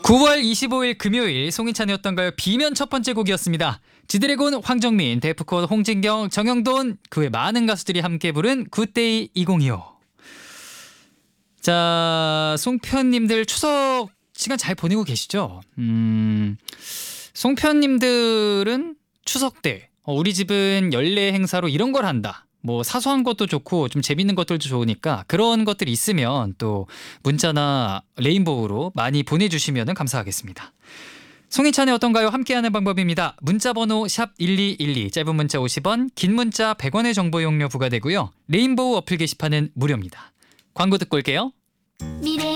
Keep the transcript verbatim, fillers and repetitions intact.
구월 이십오일 금요일 송인찬의 어떤가요? 비면 첫 번째 곡이었습니다. 지드래곤, 황정민, 데프콘, 홍진경, 정영돈, 그 외 많은 가수들이 함께 부른 굿데이 이천이십오. 자, 송편님들 추석 시간 잘 보내고 계시죠? 음, 송편님들은 추석 때 어, 우리 집은 연례 행사로 이런 걸 한다. 뭐 사소한 것도 좋고 좀 재밌는 것들도 좋으니까 그런 것들이 있으면 또 문자나 레인보우로 많이 보내주시면 감사하겠습니다. 송인찬의 어떤가요? 함께하는 방법입니다. 문자번호 샵 일이일이, 짧은 문자 오십 원, 긴 문자 백 원의 정보 이용료 부과되고요. 레인보우 어플 게시판은 무료입니다. 광고 듣고 올게요. 미래